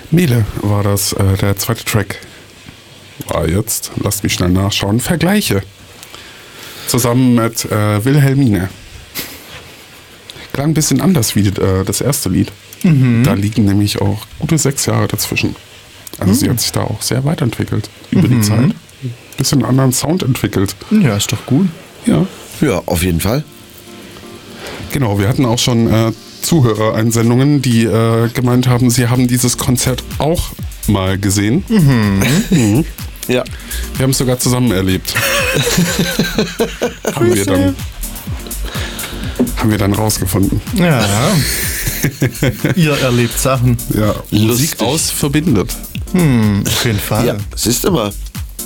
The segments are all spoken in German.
Mele war das, der zweite Track. War jetzt, lasst mich schnell nachschauen, Vergleiche. Zusammen mit Wilhelmine. Klang ein bisschen anders wie das erste Lied. Da liegen nämlich auch gute 6 Jahre dazwischen. Also sie hat sich da auch sehr weiterentwickelt über die Zeit. Bisschen einen anderen Sound entwickelt. Ja, ist doch gut. Ja. Ja, auf jeden Fall. Genau, wir hatten auch schon Zuhörereinsendungen, die gemeint haben, sie haben dieses Konzert auch mal gesehen. Ja. Wir haben es sogar zusammen erlebt. haben wir dann rausgefunden. Ja. Ihr erlebt Sachen. Ja, Musik Lustig. aus verbindet. Auf jeden Fall. Ja, siehst du mal.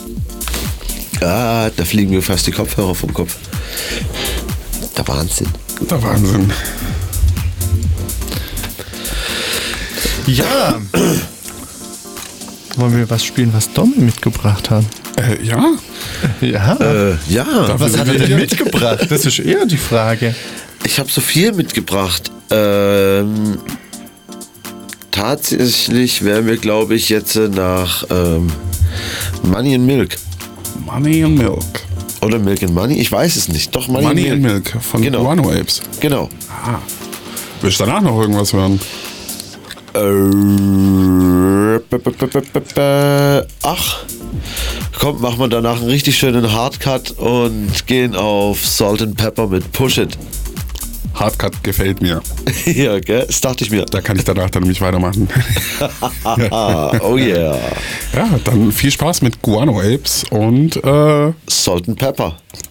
Ah, da fliegen mir fast die Kopfhörer vom Kopf. Der Wahnsinn. Der Wahnsinn. Ja. Wollen wir was spielen, was Domi mitgebracht hat? Ja, Ja. Ja, Was hat er denn mitgebracht? Das ist eher die Frage. ich habe so viel mitgebracht. Tatsächlich wären wir, glaube ich, jetzt nach Money and Milk. Money and Milk. Oder Milk and Money, ich weiß es nicht. Doch, Money and Milk von Genau. Guano Apes. Genau. Willst du danach noch irgendwas hören? Ach, komm, machen wir danach einen richtig schönen Hardcut und gehen auf Salt and Pepper mit Push It. Hardcut gefällt mir. Ja, gell? Das dachte ich mir. Da kann ich danach dann nämlich weitermachen. Oh yeah. Ja, dann viel Spaß mit Guano Apes und Salt and Pepper.